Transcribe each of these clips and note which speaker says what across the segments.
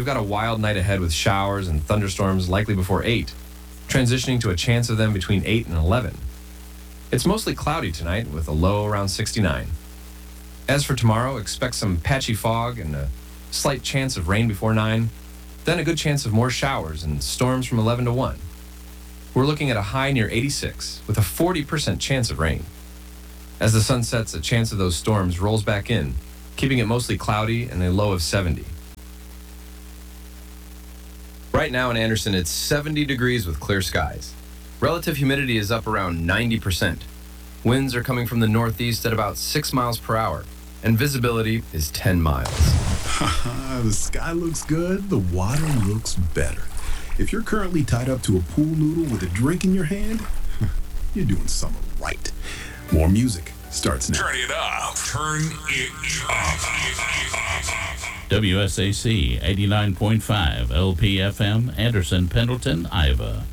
Speaker 1: we've got a wild night ahead with showers and thunderstorms likely before 8, transitioning to a chance of them between 8 and 11. It's mostly cloudy tonight with a low around 69. As for tomorrow, expect some patchy fog and a slight chance of rain before 9, then a good chance of more showers and storms from 11 to 1. We're looking at a high near 86 with a 40% chance of rain. As the sun sets, a chance of those storms rolls back in, keeping it mostly cloudy and a low of 70. Right now in Anderson, it's 70 degrees with clear skies. Relative humidity is up around 90%. Winds are coming from the northeast at about 6 miles per hour, and visibility is 10 miles.
Speaker 2: The sky looks good, the water looks better. If you're currently tied up to a pool noodle with a drink in your hand, you're doing summer right. More music starts now.
Speaker 3: Turn it up. Turn it up.
Speaker 4: WSAC 89.5 LPFM, Anderson, Pendleton, Iowa.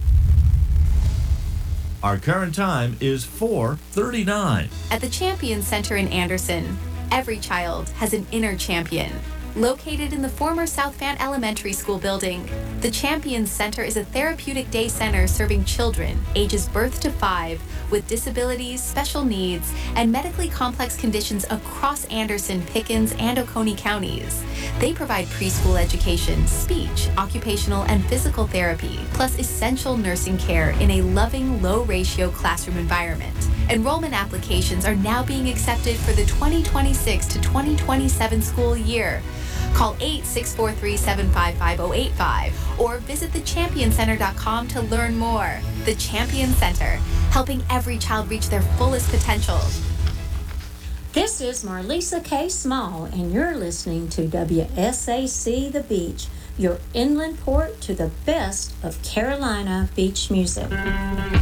Speaker 5: Our current time is 4:39.
Speaker 6: At the Champion Center in Anderson, every child has an inner champion. Located in the former South Van Elementary School building, the Champion Center is a therapeutic day center serving children ages birth to 5 with disabilities, special needs, and medically complex conditions across Anderson, Pickens, and Oconee counties. They provide preschool education, speech, occupational, and physical therapy, plus essential nursing care in a loving, low-ratio classroom environment. Enrollment applications are now being accepted for the 2026 to 2027 school year. Call 8-643-755-085 or visit thechampioncenter.com to learn more. The Champion Center, helping every child reach their fullest potential.
Speaker 7: This is Marlisa K. Small, and you're listening to WSAC The Beach, your inland port to the best of Carolina beach music.